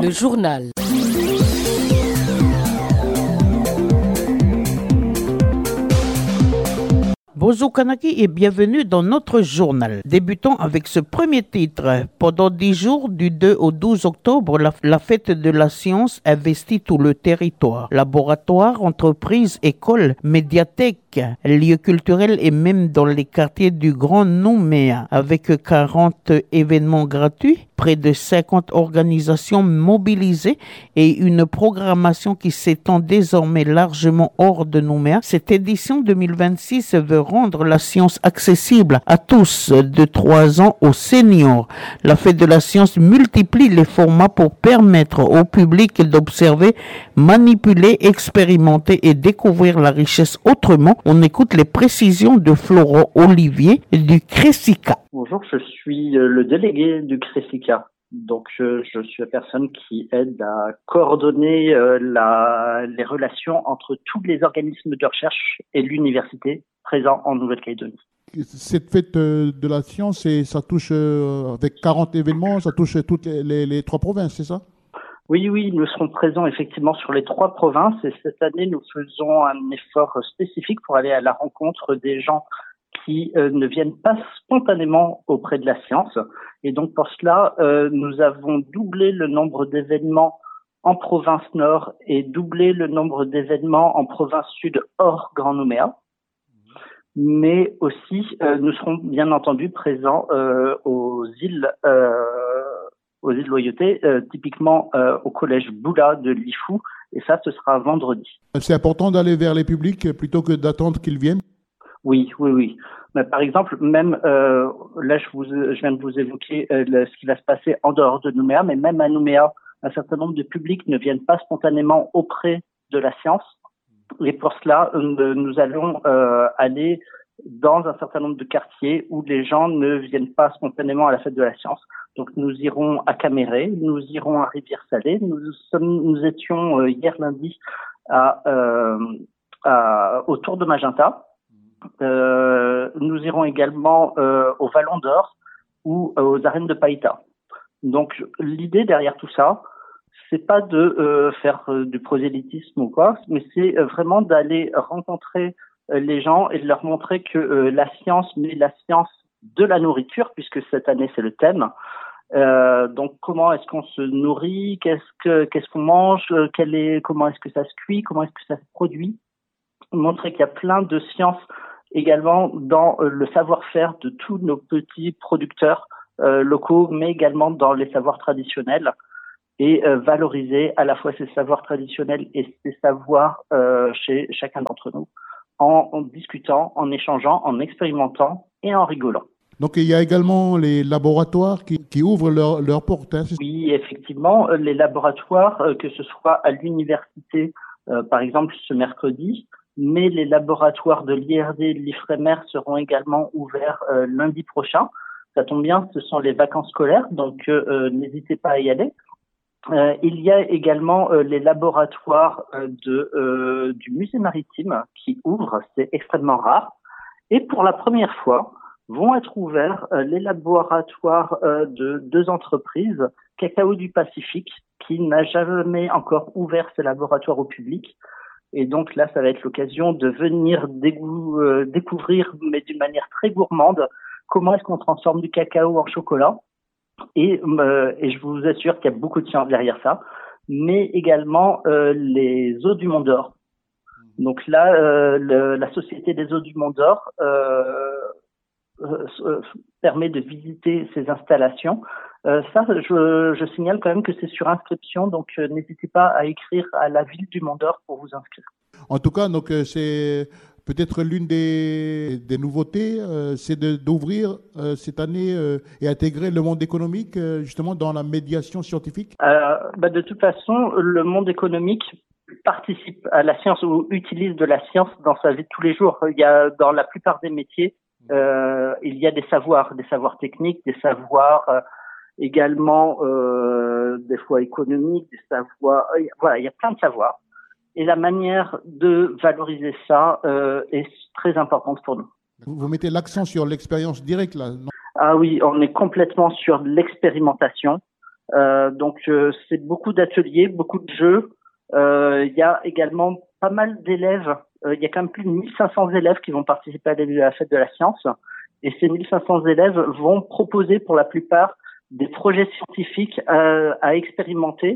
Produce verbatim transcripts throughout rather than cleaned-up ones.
Le journal. Bonjour Kanaki et bienvenue dans notre journal. Débutons avec ce premier titre. Pendant dix jours, du deux au douze octobre, la, la fête de la science investit tout le territoire. Laboratoires, entreprises, écoles, médiathèques, lieux culturels et même dans les quartiers du Grand Nouméa. Avec quarante événements gratuits, près de cinquante organisations mobilisées et une programmation qui s'étend désormais largement hors de Nouméa, cette édition deux mille vingt-six veut rendre la science accessible à tous, de trois ans aux seniors. La fête de la science multiplie les formats pour permettre au public d'observer, manipuler, expérimenter et découvrir la richesse autrement. On écoute les précisions de Florent Olivier du Cressica. Bonjour, je suis le délégué du Cressica. Donc, je, je suis la personne qui aide à coordonner euh, la, les relations entre tous les organismes de recherche et l'université présents en Nouvelle-Calédonie. Cette fête de la science, et ça touche, euh, avec quarante événements, ça touche toutes les, les, les trois provinces, c'est ça ? Oui, oui, nous serons présents effectivement sur les trois provinces et cette année, nous faisons un effort spécifique pour aller à la rencontre des gens qui euh, ne viennent pas spontanément auprès de la science. Et donc pour cela, euh, nous avons doublé le nombre d'événements en province nord et doublé le nombre d'événements en province sud hors Grand Nouméa. Mais aussi, euh, nous serons bien entendu présents euh, aux îles euh, aux îles Loyauté, euh, typiquement euh, au collège Boula de Lifou, et ça, ce sera vendredi. C'est important d'aller vers les publics plutôt que d'attendre qu'ils viennent ? Oui, oui, oui. Mais par exemple, même euh, là, je, vous, je viens de vous évoquer euh, le, ce qui va se passer en dehors de Nouméa, mais même à Nouméa, un certain nombre de publics ne viennent pas spontanément auprès de la science. Et pour cela, euh, nous allons euh, aller dans un certain nombre de quartiers où les gens ne viennent pas spontanément à la fête de la science. Donc, nous irons à Caméré, nous irons à Rivière-Salée. Nous sommes, nous étions euh, hier lundi à, euh, à autour de Magenta. Euh, nous irons également euh, au Vallon d'Or ou euh, aux arènes de Païta. Donc, l'idée derrière tout ça, c'est pas de euh, faire euh, du prosélytisme ou quoi, mais c'est euh, vraiment d'aller rencontrer euh, les gens et de leur montrer que euh, la science, mais la science de la nourriture, puisque cette année c'est le thème. Euh, donc, comment est-ce qu'on se nourrit, qu'est-ce que qu'est-ce qu'on mange, euh, quel est, comment est-ce que ça se cuit, comment est-ce que ça se produit. Montrer qu'il y a plein de sciences également dans euh, le savoir-faire de tous nos petits producteurs euh, locaux, mais également dans les savoirs traditionnels, et euh, valoriser à la fois ces savoirs traditionnels et ces savoirs euh, chez chacun d'entre nous, en, en discutant, en échangeant, en expérimentant et en rigolant. Donc il y a également les laboratoires qui, qui ouvrent leurs leur portes. Hein, oui, effectivement, les laboratoires, euh, que ce soit à l'université, euh, par exemple ce mercredi, mais les laboratoires de l'I R D et de l'Ifremer seront également ouverts euh, lundi prochain. Ça tombe bien, ce sont les vacances scolaires, donc euh, n'hésitez pas à y aller. Euh, il y a également euh, les laboratoires euh, de, euh, du musée maritime qui ouvrent, c'est extrêmement rare. Et pour la première fois, vont être ouverts euh, les laboratoires euh, de deux entreprises, Cacao du Pacifique, qui n'a jamais encore ouvert ses laboratoires au public. Et donc là, ça va être l'occasion de venir dégou- euh, découvrir, mais d'une manière très gourmande, comment est-ce qu'on transforme du cacao en chocolat. Et, euh, et je vous assure qu'il y a beaucoup de science derrière ça, mais également euh, les eaux du Mont d'Or. Donc là, euh, le, la Société des eaux du Mont d'Or euh, euh, permet de visiter ces installations. Euh, ça, je, je signale quand même que c'est sur inscription, donc euh, n'hésitez pas à écrire à la ville du Mont d'Or pour vous inscrire. En tout cas, donc euh, c'est peut-être l'une des, des nouveautés, euh, c'est de, d'ouvrir euh, cette année euh, et intégrer le monde économique euh, justement dans la médiation scientifique. Euh, bah de toute façon, le monde économique participe à la science ou utilise de la science dans sa vie de tous les jours. Il y a dans la plupart des métiers, euh, il y a des savoirs, des savoirs techniques, des savoirs euh, également euh, des fois économiques, des savoirs. Euh, voilà, il y a plein de savoirs. Et la manière de valoriser ça euh, est très importante pour nous. Vous mettez l'accent sur l'expérience directe là, non ? Ah oui, on est complètement sur l'expérimentation. Euh, donc euh, c'est beaucoup d'ateliers, beaucoup de jeux. Euh, Il y a également pas mal d'élèves. Euh, Il y a quand même plus de mille cinq cents élèves qui vont participer à la fête de la science. Et ces mille cinq cents élèves vont proposer pour la plupart des projets scientifiques à, à expérimenter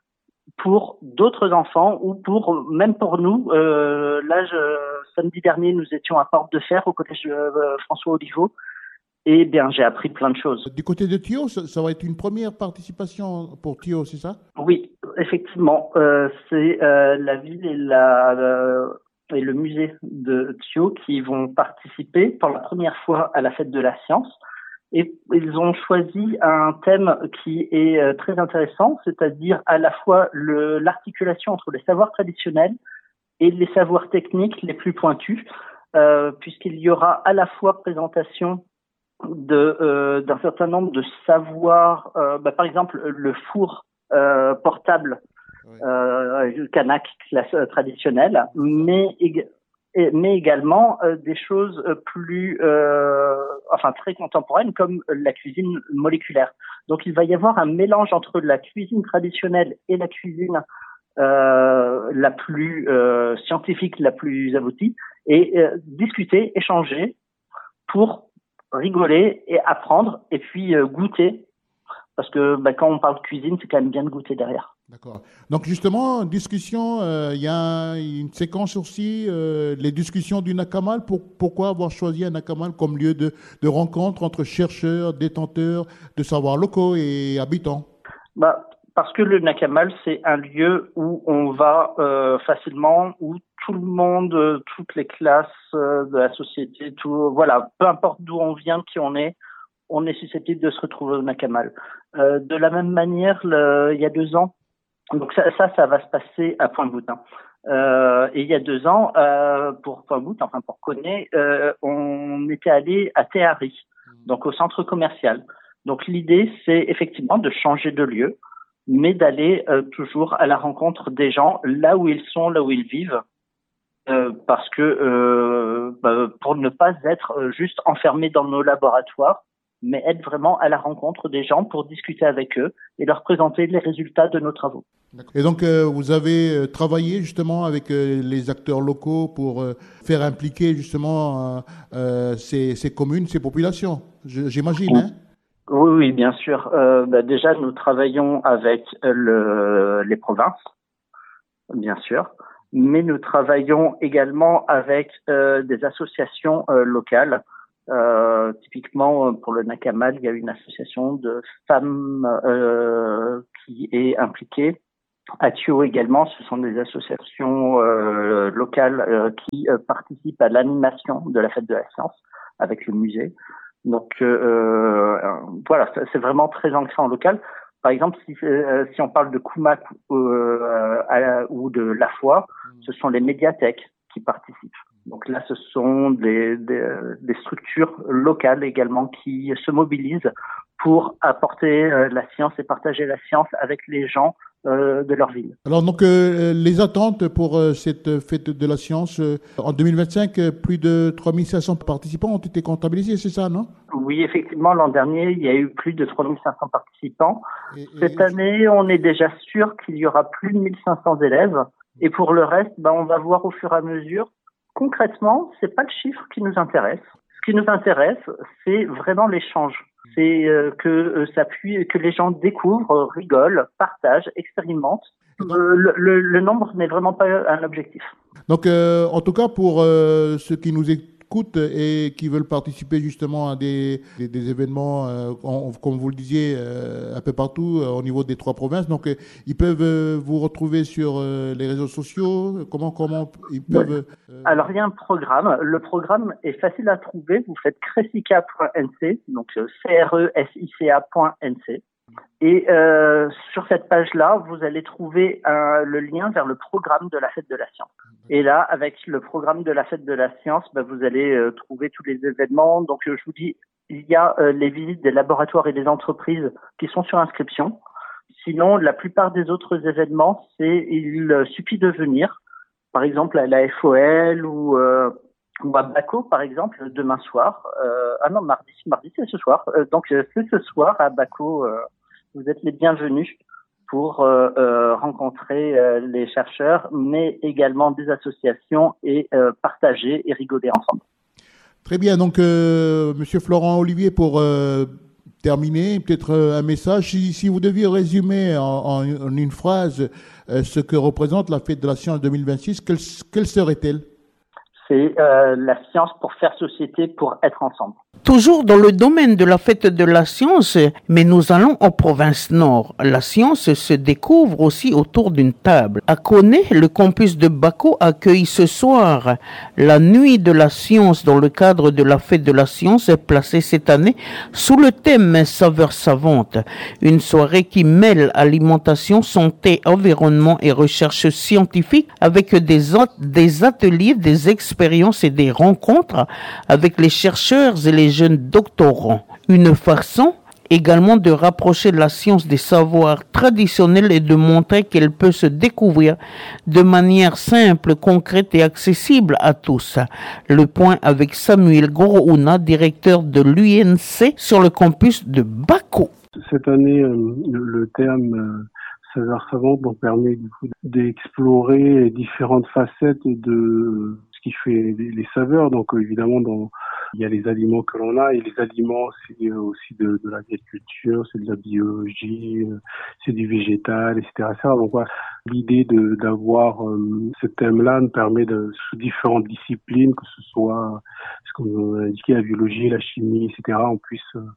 pour d'autres enfants ou pour même pour nous. Euh, là, je, samedi dernier, nous étions à Porte de Fer au collège euh, François Oliveau. Et bien, j'ai appris plein de choses. Du côté de Thio, ça, ça va être une première participation pour Thio, c'est ça? Oui, effectivement. Euh, c'est euh, la ville et, la, euh, et le musée de Thio qui vont participer pour la première fois à la fête de la science. Et ils ont choisi un thème qui est euh, très intéressant, c'est-à-dire à la fois le, l'articulation entre les savoirs traditionnels et les savoirs techniques les plus pointus, euh, puisqu'il y aura à la fois présentation de, euh, d'un certain nombre de savoirs, euh, bah, par exemple le four euh, portable, oui. euh, Canac classe euh, traditionnelle, mais, ég- mais également euh, des choses plus, euh, enfin très contemporaines comme la cuisine moléculaire. Donc il va y avoir un mélange entre la cuisine traditionnelle et la cuisine euh, la plus euh, scientifique, la plus aboutie, et euh, discuter, échanger pour rigoler et apprendre et puis euh, goûter, parce que bah, quand on parle de cuisine, c'est quand même bien de goûter derrière. D'accord. Donc justement, discussion, il euh, y a une séquence aussi, euh, les discussions du Nakamal. Pour, pourquoi avoir choisi un Nakamal comme lieu de, de rencontre entre chercheurs, détenteurs de savoirs locaux et habitants? Bah, parce que le Nakamal, c'est un lieu où on va euh, facilement, où tout le monde, euh, toutes les classes euh, de la société, tout, voilà, peu importe d'où on vient, qui on est, on est susceptible de se retrouver au Nakamal. Euh, de la même manière, le, il y a deux ans, donc ça, ça, ça va se passer à Pointe-Boutin. Euh, et il y a deux ans, euh, pour Pointe-Boutin, enfin pour Coné, euh, on était allé à Théari, donc au centre commercial. Donc l'idée, c'est effectivement de changer de lieu, mais d'aller euh, toujours à la rencontre des gens, là où ils sont, là où ils vivent, euh, parce que euh, bah, pour ne pas être juste enfermés dans nos laboratoires, mais être vraiment à la rencontre des gens pour discuter avec eux et leur présenter les résultats de nos travaux. Et donc, euh, vous avez euh, travaillé justement avec euh, les acteurs locaux pour euh, faire impliquer justement euh, euh, ces, ces communes, ces populations, je, j'imagine, oui. hein? Oui, oui, bien sûr. Euh, bah, déjà, nous travaillons avec le, les provinces, bien sûr, mais nous travaillons également avec euh, des associations euh, locales. Euh, typiquement, pour le Nakamal, il y a une association de femmes euh, qui est impliquée. À Thio également, ce sont des associations euh, locales euh, qui euh, participent à l'animation de la fête de la science avec le musée. Donc euh, voilà, c'est vraiment très ancré en local. Par exemple, si, euh, si on parle de Koumak euh, à, ou de La Foi, ce sont les médiathèques qui participent. Donc là, ce sont des, des, des structures locales également qui se mobilisent pour apporter euh, la science et partager la science avec les gens euh, de leur ville. Alors donc euh, les attentes pour euh, cette fête de la science, euh, en deux mille vingt-cinq, euh, plus de trois mille cinq cents participants ont été comptabilisés, c'est ça, non? Oui, effectivement, l'an dernier, il y a eu plus de trois mille cinq cents participants. Et, et Cette et... année, on est déjà sûr qu'il y aura plus de mille cinq cents élèves. Et pour le reste, ben, on va voir au fur et à mesure. Concrètement, c'est pas le chiffre qui nous intéresse. Ce qui nous intéresse, c'est vraiment l'échange. C'est euh, que euh, ça puisse, que les gens découvrent, rigolent, partagent, expérimentent. Donc, euh, le, le, le nombre n'est vraiment pas un objectif. Donc, euh, en tout cas, pour euh, ceux qui nous écoutent et qui veulent participer justement à des, des, des événements, euh, en, comme vous le disiez, euh, un peu partout euh, au niveau des trois provinces, donc euh, ils peuvent euh, vous retrouver sur euh, les réseaux sociaux. Comment, comment ils peuvent euh... Alors, il y a un programme. Le programme est facile à trouver. Vous faites cresica point n c, donc C R E S I C A point N C. Et euh, sur cette page-là, vous allez trouver euh, le lien vers le programme de la fête de la science. Et là, avec le programme de la fête de la science, bah, vous allez euh, trouver tous les événements. Donc, euh, je vous dis, il y a euh, les visites des laboratoires et des entreprises qui sont sur inscription. Sinon, la plupart des autres événements, c'est il euh, suffit de venir. Par exemple, à la F O L ou, euh, ou à Baco, par exemple, demain soir. Euh, ah non, mardi, mardi c'est ce soir. Euh, donc, c'est ce soir à Baco. Euh, vous êtes les bienvenus pour euh, euh, rencontrer euh, les chercheurs, mais également des associations et euh, partager et rigoler ensemble. Très bien. Donc, euh, Monsieur Florent Olivier, pour euh, terminer, peut-être euh, un message. Si, si vous deviez résumer en, en, en une phrase euh, ce que représente la Fête de la Science deux mille vingt-six, quelle, quelle serait-elle ? C'est euh, la science pour faire société, pour être ensemble. Toujours dans le domaine de la fête de la science, mais nous allons en province nord. La science se découvre aussi autour d'une table. À Koné, le campus de Bako accueille ce soir la nuit de la science dans le cadre de la fête de la science placée cette année sous le thème saveurs savantes. Une soirée qui mêle alimentation, santé, environnement et recherche scientifique avec des, des ateliers, des expériences et des rencontres avec les chercheurs et les jeunes doctorants. Une façon également de rapprocher la science des savoirs traditionnels et de montrer qu'elle peut se découvrir de manière simple, concrète et accessible à tous. Le point avec Samuel Gorouna, directeur de l'U N C sur le campus de Bako. Cette année, le terme euh, saveurs savantes nous permet du coup d'explorer différentes facettes de ce qui fait les saveurs. Donc évidemment, dans il y a les aliments que l'on a, et les aliments, c'est aussi de, de l'agriculture, c'est de la biologie, c'est du végétal, et cetera. Donc voilà, l'idée de d'avoir euh, ce thème-là nous permet de, sous différentes disciplines, que ce soit, ce qu'on a indiqué, la biologie, la chimie, et cetera, on puisse euh,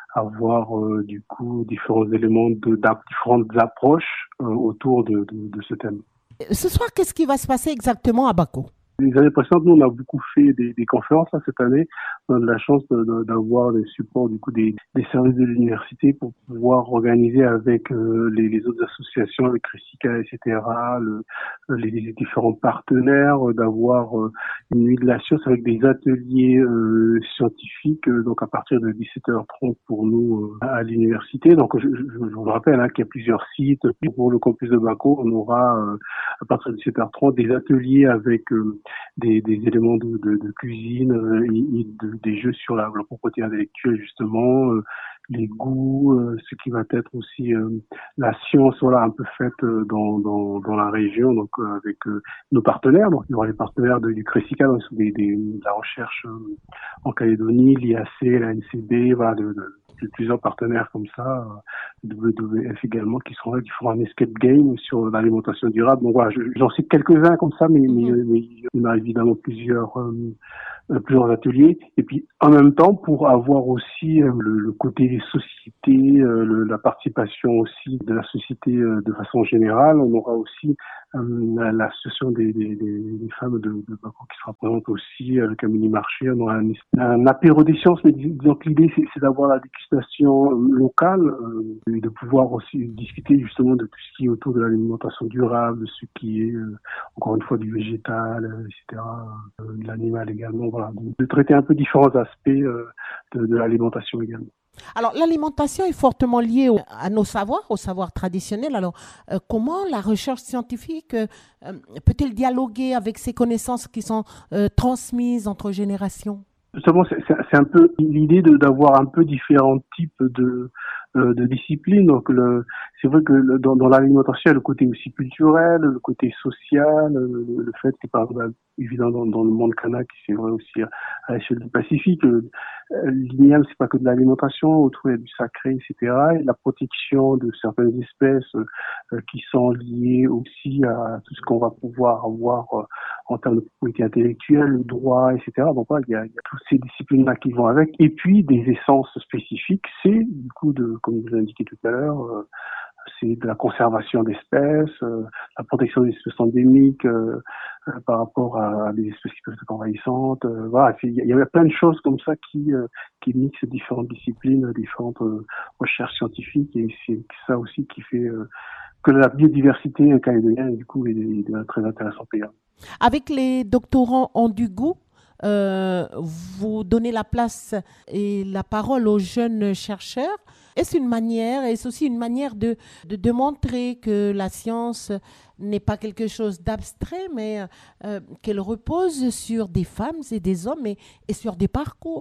avoir euh, du coup différents éléments, de, de différentes approches euh, autour de, de, de ce thème. Ce soir, qu'est-ce qui va se passer exactement à Bako ? Les années précédentes, nous, on a beaucoup fait des, des conférences. Là, cette année, on a de la chance de, de, d'avoir les supports du coup des, des services de l'université pour pouvoir organiser avec euh, les, les autres associations, avec Cressica, et cetera, le, les, les différents partenaires, euh, d'avoir euh, une nuit de la science avec des ateliers euh, scientifiques, euh, donc à partir de dix-sept heures trente pour nous euh, à l'université. Donc, je, je, je vous rappelle hein, qu'il y a plusieurs sites. Pour le campus de Bako, on aura euh, à partir de dix-sept heures trente des ateliers avec euh, Des, des éléments de, de, de cuisine euh, et, et de, des jeux sur la, la propriété intellectuelle justement, euh, les goûts, euh, ce qui va être aussi euh, la science, voilà, un peu faite euh, dans, dans dans la région, donc euh, avec euh, nos partenaires. Donc il y aura les partenaires de, du Cressica, donc des, des de la recherche euh, en Calédonie, l'I A C, la N C B, voilà, de, de, de plusieurs partenaires comme ça, euh, W W F également, qui seront là, qui feront un escape game sur l'alimentation durable. Donc voilà, je, j'en cite quelques-uns comme ça, mais, mais, mais il y en a évidemment plusieurs. Euh, plusieurs ateliers, et puis en même temps pour avoir aussi euh, le, le côté société, euh, le, la participation aussi de la société euh, de façon générale. On aura aussi euh, l'association des, des, des, des femmes de, de Bako qui sera présente aussi avec un mini-marché. On aura un, un apéro des sciences, mais disons que l'idée c'est, c'est d'avoir la dégustation locale euh, et de pouvoir aussi discuter justement de tout ce qui est autour de l'alimentation durable, de ce qui est euh, encore une fois du végétal, euh, et cetera, euh, de l'animal également. Voilà, de traiter un peu différents aspects euh, de, de l'alimentation également. Alors, l'alimentation est fortement liée au, à nos savoirs, aux savoirs traditionnels. Alors, euh, comment la recherche scientifique euh, peut-elle dialoguer avec ces connaissances qui sont euh, transmises entre générations ? Justement, c'est, c'est, c'est un peu l'idée de, d'avoir un peu différents types de euh, de disciplines. Donc, le, c'est vrai que le, dans, dans l'alimentation, il y a le côté aussi culturel, le côté social, le, le fait que, par exemple, évidemment, dans, dans le monde kanak, c'est vrai aussi à, à l'échelle du Pacifique, le, l'I N I A M, c'est pas que de l'alimentation, autour il y a du sacré, et cetera. Et la protection de certaines espèces euh, qui sont liées aussi à tout ce qu'on va pouvoir avoir euh, en termes de propriété intellectuelle, le droit, et cetera. Donc, voilà, il y a, il y a toutes ces disciplines-là qui vont avec. Et puis, des essences spécifiques, c'est du coup, de, comme vous l'avez indiqué tout à l'heure, euh, c'est de la conservation d'espèces, euh, la protection des espèces endémiques euh, euh, par rapport à, à des espèces qui peuvent être envahissantes. Euh, voilà, il y, y a plein de choses comme ça qui euh, qui mixent différentes disciplines, différentes euh, recherches scientifiques, et c'est ça aussi qui fait euh, que la biodiversité calédonienne du coup est, est très intéressante également. Avec les doctorants en du goût, euh, vous donnez la place et la parole aux jeunes chercheurs. Est-ce une manière, est-ce aussi une manière de, de, de montrer que la science n'est pas quelque chose d'abstrait, mais euh, qu'elle repose sur des femmes et des hommes et, et sur des parcours?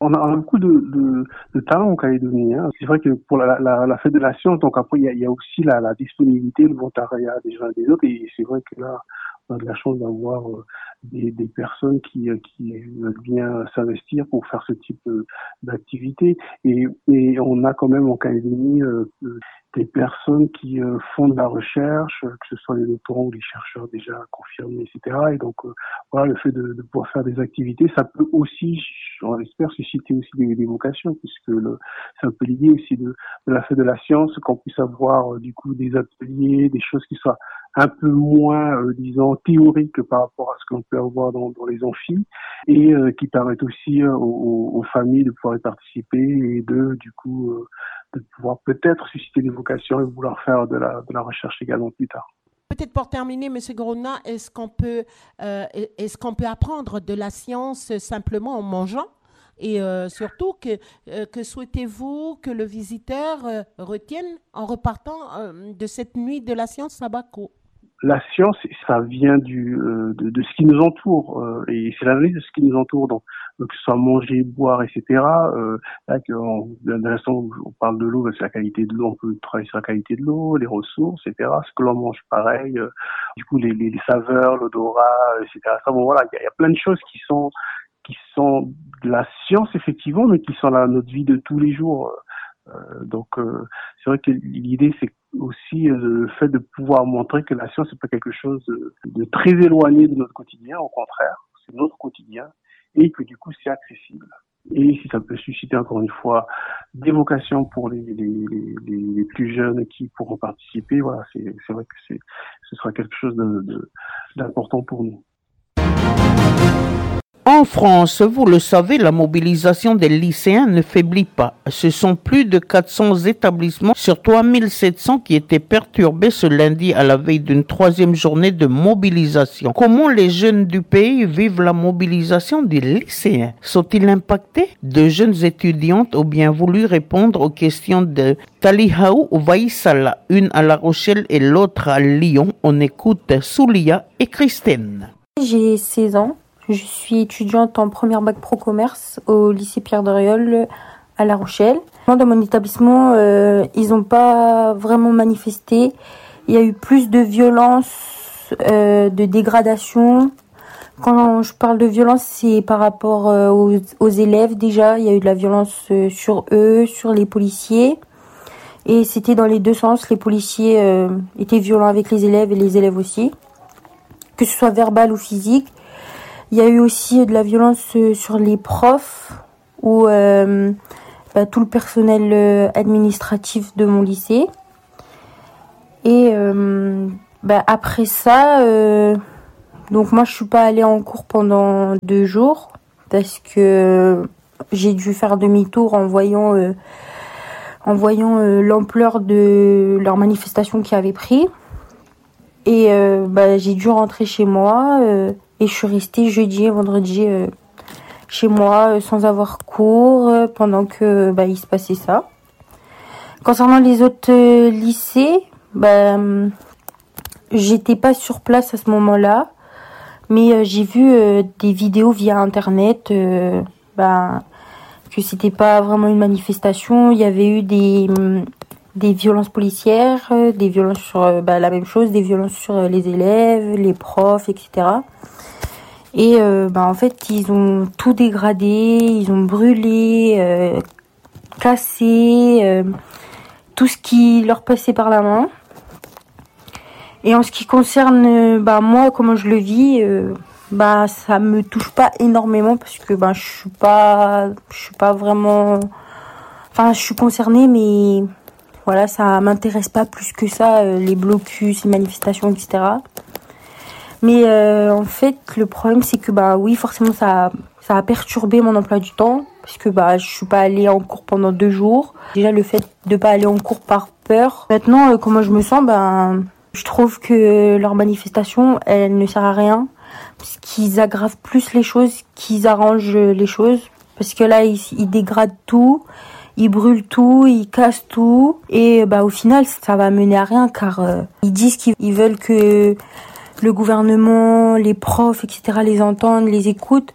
On a, on a beaucoup de, de, de talents en Calédonie. Hein. C'est vrai que pour la, la, la fête de la science, donc après, il y a, il y a aussi la, la disponibilité, le volontariat des uns et des autres. Et c'est vrai que là, on a de la chance d'avoir euh, des, des personnes qui, qui veulent bien s'investir pour faire ce type euh, d'activité. Et, et on a quand même en Calédonie euh, des personnes qui euh, font de la recherche, que ce soit les doctorants ou les chercheurs déjà confirmés, et cetera. Et donc, euh, voilà, le fait de, de pouvoir faire des activités, ça peut aussi, on espère, susciter aussi des, des vocations, puisque le, c'est un peu l'idée aussi de, de la fête de la science, qu'on puisse avoir euh, du coup des ateliers, des choses qui soient un peu moins, euh, disons, théoriques par rapport à ce qu'on peut avoir dans, dans les amphis, et euh, qui permettent aussi euh, aux, aux familles de pouvoir y participer et de, du coup, euh, de pouvoir peut-être susciter des vocations et vouloir faire de la, de la recherche également plus tard. Peut-être pour terminer, M. Grona, est-ce qu'on peut, euh, est-ce qu'on peut apprendre de la science simplement en mangeant? Et euh, surtout, que, euh, que souhaitez-vous que le visiteur euh, retienne en repartant euh, de cette nuit de la science à Bako? La science, ça vient du euh, de, de ce qui nous entoure, euh, et c'est l'analyse de ce qui nous entoure, donc, donc que ce soit manger, boire, et cetera. Euh, là, de l'instant où on parle de l'eau, c'est la qualité de l'eau, on peut travailler sur la qualité de l'eau, les ressources, et cetera. Ce que l'on mange, pareil. Euh, du coup, les, les, les saveurs, l'odorat, et cetera. Ça, bon, voilà, il y, y a plein de choses qui sont qui sont de la science effectivement, mais qui sont dans notre vie de tous les jours. Euh, donc, euh, c'est vrai que l'idée, c'est aussi euh, le fait de pouvoir montrer que la science, c'est pas quelque chose de, de très éloigné de notre quotidien. Au contraire, c'est notre quotidien et que du coup, c'est accessible. Et si ça peut susciter encore une fois des vocations pour les, les, les, les plus jeunes qui pourront participer, voilà, c'est, c'est vrai que c'est, ce sera quelque chose de, de, d'important pour nous. En France, vous le savez, la mobilisation des lycéens ne faiblit pas. Ce sont plus de quatre cents établissements sur trois mille sept cents qui étaient perturbés ce lundi à la veille d'une troisième journée de mobilisation. Comment les jeunes du pays vivent la mobilisation des lycéens? Sont-ils impactés? De jeunes étudiantes ont bien voulu répondre aux questions de Talihaou Vaïsala, une à La Rochelle et l'autre à Lyon. On écoute Soulia et Christine. J'ai seize ans. Je suis étudiante en première bac pro commerce au lycée Pierre Doriol à La Rochelle. Dans mon établissement, euh, ils n'ont pas vraiment manifesté. Il y a eu plus de violence, euh, de dégradation. Quand je parle de violence, c'est par rapport euh, aux, aux élèves déjà. Il y a eu de la violence euh, sur eux, sur les policiers. Et c'était dans les deux sens. Les policiers euh, étaient violents avec les élèves et les élèves aussi. Que ce soit verbal ou physique. Il y a eu aussi de la violence sur les profs ou euh, bah, tout le personnel euh, administratif de mon lycée. Et euh, bah, après ça, euh, donc moi je suis pas allée en cours pendant deux jours parce que j'ai dû faire demi-tour en voyant, euh, en voyant euh, l'ampleur de leur manifestation qui avait pris. Et euh, bah, j'ai dû rentrer chez moi. Euh, Et je suis restée jeudi et vendredi euh, chez moi euh, sans avoir cours euh, pendant que bah, il se passait ça. Concernant les autres euh, lycées, bah, euh, j'étais pas sur place à ce moment-là, mais euh, j'ai vu euh, des vidéos via internet euh, bah, que c'était pas vraiment une manifestation. Il y avait eu des euh, des violences policières, euh, des violences sur euh, bah, la même chose, des violences sur euh, les élèves, les profs, et cetera. Et euh, bah, en fait, ils ont tout dégradé, ils ont brûlé, euh, cassé, euh, tout ce qui leur passait par la main. Et en ce qui concerne bah, moi, comment je le vis, euh, bah, ça me touche pas énormément parce que bah, je suis pas, je suis pas vraiment... Enfin, je suis concernée, mais voilà, ça m'intéresse pas plus que ça, euh, les blocus, les manifestations, et cetera. Mais euh, en fait, le problème, c'est que bah oui, forcément, ça, ça a perturbé mon emploi du temps parce que bah je suis pas allée en cours pendant deux jours. Déjà, le fait de pas aller en cours par peur. Maintenant, euh, comment je me sens, bah je trouve que leur manifestation, elle ne sert à rien parce qu'ils aggravent plus les choses, qu'ils arrangent les choses. Parce que là, ils, ils dégradent tout, ils brûlent tout, ils cassent tout, et bah au final, ça va mener à rien car euh, ils disent qu'ils veulent que le gouvernement, les profs, et cetera les entendent, les écoutent.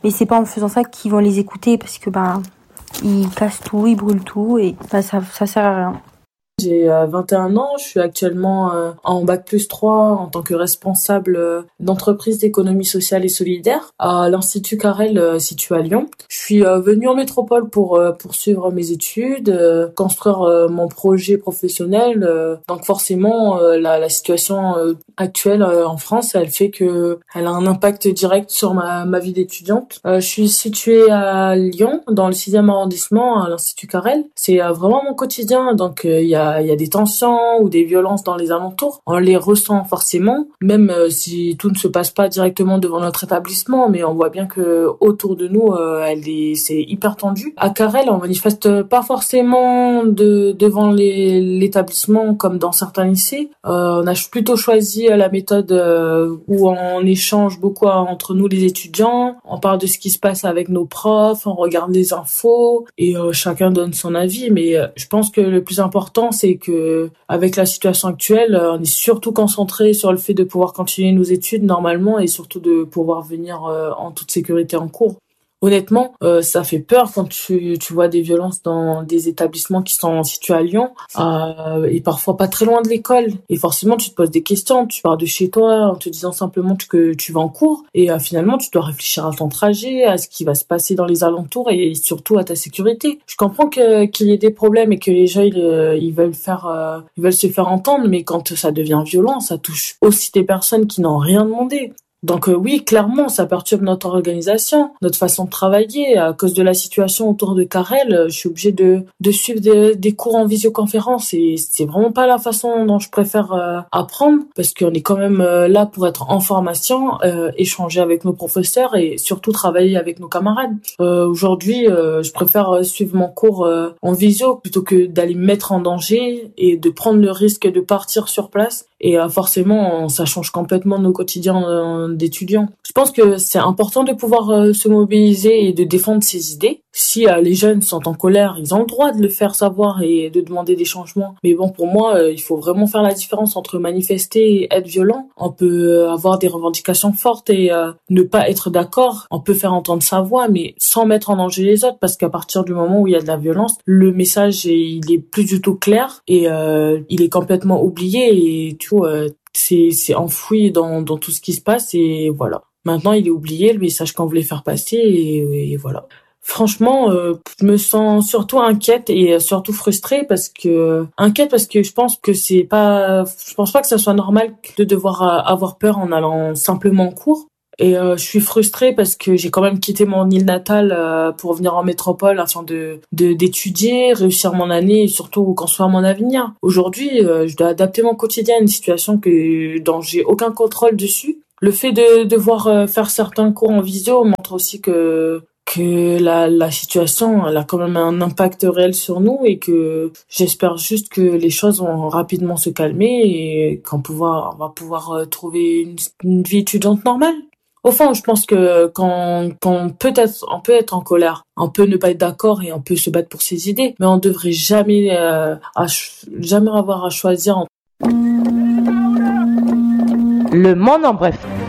Mais c'est pas en faisant ça qu'ils vont les écouter parce que ben ils cassent tout, ils brûlent tout et ben, ça ça sert à rien. J'ai vingt et un ans, je suis actuellement euh, en bac plus trois en tant que responsable euh, d'entreprise d'économie sociale et solidaire à l'Institut Carrel euh, situé à Lyon. Je suis euh, venue en métropole pour euh, poursuivre mes études, euh, construire euh, mon projet professionnel. Euh, donc forcément, euh, la, la situation euh, actuelle euh, en France, elle fait que elle a un impact direct sur ma, ma vie d'étudiante. Euh, je suis située à Lyon, dans le sixième arrondissement, à l'Institut Carrel. C'est euh, vraiment mon quotidien, donc il euh, y a il y a des tensions ou des violences dans les alentours. On les ressent forcément, même euh, si tout ne se passe pas directement devant notre établissement, mais on voit bien que autour de nous, euh, elle est, c'est hyper tendu. À Carrel, on manifeste pas forcément de, devant les, l'établissement comme dans certains lycées. Euh, on a plutôt choisi la méthode euh, où on échange beaucoup entre nous les étudiants, on parle de ce qui se passe avec nos profs, on regarde les infos et euh, chacun donne son avis. Mais euh, je pense que le plus important, c'est que avec la situation actuelle, on est surtout concentré sur le fait de pouvoir continuer nos études normalement et surtout de pouvoir venir en toute sécurité en cours. Honnêtement, euh, ça fait peur quand tu, tu vois des violences dans des établissements qui sont situés à Lyon euh, et parfois pas très loin de l'école. Et forcément, tu te poses des questions. Tu pars de chez toi en te disant simplement que tu vas en cours et euh, finalement, tu dois réfléchir à ton trajet, à ce qui va se passer dans les alentours et surtout à ta sécurité. Je comprends que qu'il y ait des problèmes et que les gens ils, ils veulent faire, euh, ils veulent se faire entendre, mais quand ça devient violent, ça touche aussi des personnes qui n'ont rien demandé. Donc euh, oui, clairement, ça perturbe notre organisation, notre façon de travailler. À cause de la situation autour de Carrel, euh, je suis obligée de, de suivre des, des cours en visioconférence et c'est vraiment pas la façon dont je préfère euh, apprendre parce qu'on est quand même euh, là pour être en formation, euh, échanger avec nos professeurs et surtout travailler avec nos camarades. Euh, aujourd'hui, euh, je préfère suivre mon cours euh, en visio plutôt que d'aller me mettre en danger et de prendre le risque de partir sur place. Et euh, forcément, ça change complètement nos quotidiens euh, d'étudiants. Je pense que c'est important de pouvoir euh, se mobiliser et de défendre ses idées. Si euh, les jeunes sont en colère, ils ont le droit de le faire savoir et de demander des changements. Mais bon, pour moi, euh, il faut vraiment faire la différence entre manifester et être violent. On peut avoir des revendications fortes et euh, ne pas être d'accord. On peut faire entendre sa voix, mais sans mettre en danger les autres, parce qu'à partir du moment où il y a de la violence, le message est, il est plus du tout clair et euh, il est complètement oublié et tu vois, euh, c'est c'est enfoui dans dans tout ce qui se passe et voilà. Maintenant, il est oublié le message qu'on voulait faire passer et, et voilà. Franchement, euh, je me sens surtout inquiète et surtout frustrée parce que inquiète parce que je pense que c'est pas, je pense pas que ça soit normal de devoir avoir peur en allant simplement en cours. Et euh, je suis frustrée parce que j'ai quand même quitté mon île natale euh, pour venir en métropole afin de, de d'étudier, réussir mon année et surtout construire mon avenir. Aujourd'hui, euh, je dois adapter mon quotidien à une situation que dont j'ai aucun contrôle dessus. Le fait de devoir euh, faire certains cours en visio montre aussi que que la, la situation elle a quand même un impact réel sur nous et que j'espère juste que les choses vont rapidement se calmer et qu'on pouvoir, on va pouvoir trouver une, une vie étudiante normale. Au fond, je pense que quand, quand peut être, on peut être en colère, on peut ne pas être d'accord et on peut se battre pour ses idées, mais on devrait jamais, euh, à, jamais avoir à choisir. Le monde en bref.